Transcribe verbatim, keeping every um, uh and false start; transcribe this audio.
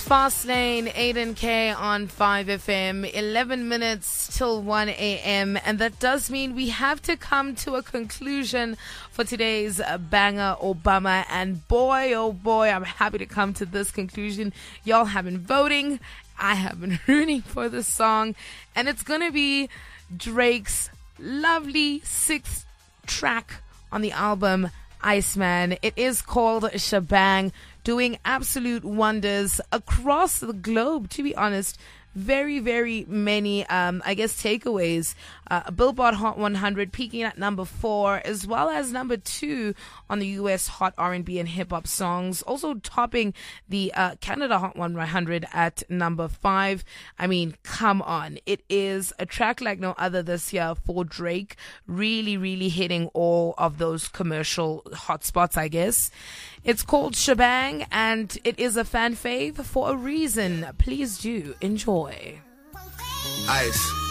Fast Lane, Aiden K on five F M, eleven minutes till one A M. And that does mean we have to come to a conclusion for today's banger or bummer. And boy, oh boy, I'm happy to come to this conclusion. Y'all have been voting. I have been rooting for this song. And it's going to be Drake's lovely sixth track on the album, Iceman. It is called Shebang, doing absolute wonders across the globe, to be honest. Very, very many, um, I guess, takeaways. Uh, Billboard Hot one hundred peaking at number four, as well as number two on the U S Hot R and B and Hip Hop songs. Also topping the uh, Canada Hot one hundred at number five. I mean, come on. It is a track like no other this year for Drake. Really, really hitting all of those commercial hotspots, I guess. It's called Shebang, and it is a fan fave for a reason. Please do enjoy. Ice.